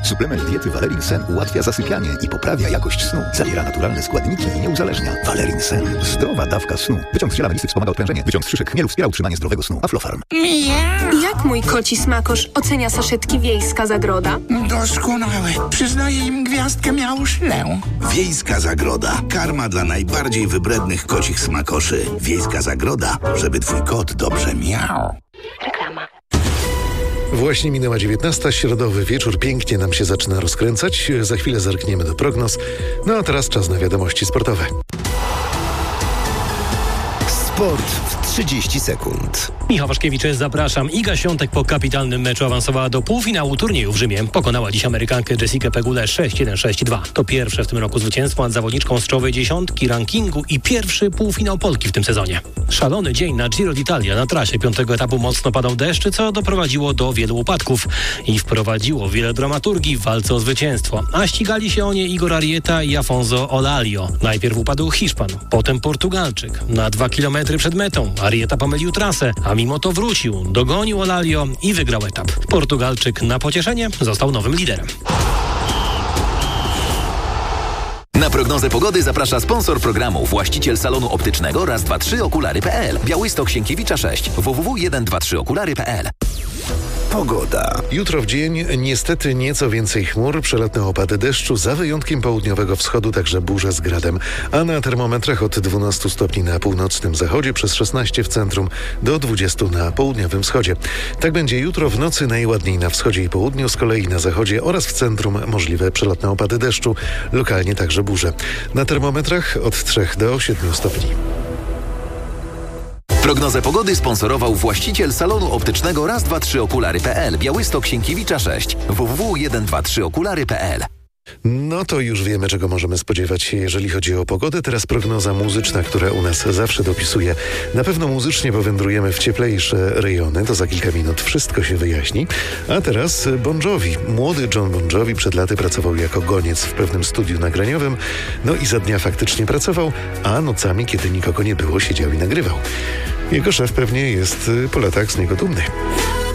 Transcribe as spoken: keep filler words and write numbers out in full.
Suplement diety Valerin Sen ułatwia zasypianie i poprawia jakość snu. Zawiera naturalne składniki i nie uzależnia. Valerin Sen. Zdrowa dawka snu. Wyciąg z ziela melisy wspomaga odprężenie. Wyciąg z szyszek chmielu wspiera utrzymanie zdrowego snu. Aflofarm. Jak mój koci smakosz ocenia saszetki Wiejska Zagroda? Doskonały. Przyznaję im gwiazdkę miał szlę. Wiejska Zagroda. Karma dla najbardziej wybrednych kocich smakoszy. Wiejska Zagroda, żeby twój kot dobrze miał. Reklama. Właśnie minęła dziewiętnasta, środowy wieczór pięknie nam się zaczyna rozkręcać. Za chwilę zerkniemy do prognoz. No a teraz czas na wiadomości sportowe. Sport w trzydzieści sekund. Michał Waszkiewicz, zapraszam. Iga Świątek po kapitalnym meczu awansowała do półfinału turnieju w Rzymie. Pokonała dziś Amerykankę Jessikę Pegulę sześć jeden sześć dwa. To pierwsze w tym roku zwycięstwo nad zawodniczką z czołowej dziesiątki rankingu i pierwszy półfinał Polki w tym sezonie. Szalony dzień na Giro d'Italia. Na trasie piątego etapu mocno padał deszcz, co doprowadziło do wielu upadków i wprowadziło wiele dramaturgii w walce o zwycięstwo. A ścigali się o nie Igor Arrieta i Afonso Olalio. Najpierw upadł Hiszpan, potem Portugalczyk. Na dwa kilometry przed metą Arrieta pomylił trasę, a mimo to wrócił, dogonił Olalio i wygrał etap. Portugalczyk na pocieszenie został nowym liderem. Na prognozę pogody zaprasza sponsor programu, właściciel salonu optycznego raz dwa trzy okulary kropka p l. Białystok Sienkiewicza sześć. w w w kropka jeden dwa trzy okulary kropka p l. Pogoda. Jutro w dzień niestety nieco więcej chmur, przelotne opady deszczu, za wyjątkiem południowego wschodu także burze z gradem, a na termometrach od dwunastu stopni na północnym zachodzie, przez szesnaście w centrum do dwudziestu na południowym wschodzie. Tak będzie jutro, w nocy najładniej na wschodzie i południu, z kolei na zachodzie oraz w centrum możliwe przelotne opady deszczu, lokalnie także burze. Na termometrach od trzech do siedmiu stopni. Prognozę pogody sponsorował właściciel salonu optycznego raz dwa trzy okulary kropka p l. Białystok Sienkiewicza sześć. w w w kropka jeden dwa trzy okulary kropka p l. No to już wiemy, czego możemy spodziewać się, jeżeli chodzi o pogodę. Teraz prognoza muzyczna, która u nas zawsze dopisuje. Na pewno muzycznie powędrujemy w cieplejsze rejony, to za kilka minut wszystko się wyjaśni. A teraz Bon Jovi. Młody John Bon Jovi przed laty pracował jako goniec w pewnym studiu nagraniowym. No i za dnia faktycznie pracował, a nocami, kiedy nikogo nie było, siedział i nagrywał. Jego szef pewnie jest po latach z niego dumny.